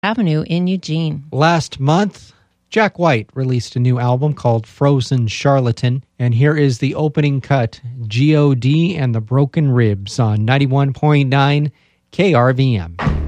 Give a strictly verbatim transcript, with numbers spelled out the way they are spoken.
Avenue in Eugene. Last month, Jack White released a new album called Frozen Charlatan, and here is the opening cut, G O D and the Broken Ribs on ninety-one point nine K R V M.